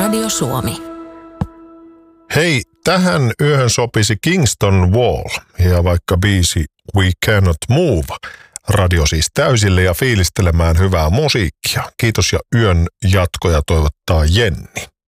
Radio Suomi. Hei, tähän yöhön sopisi Kingston Wall ja vaikka biisi We Cannot Move. Radio siis täysille ja fiilistelemään hyvää musiikkia. Kiitos ja yön jatkoja toivottaa Jenni.